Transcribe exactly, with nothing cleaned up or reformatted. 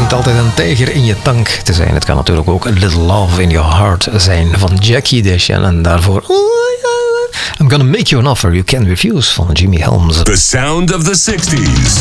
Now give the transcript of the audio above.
hoeft altijd een tijger in je tank te zijn. Het kan natuurlijk ook A Little Love in Your Heart zijn van Jackie DeShannon. En daarvoor I'm Gonna Make You an Offer You Can't Refuse van Jimmy Helms. The sound of the sixties.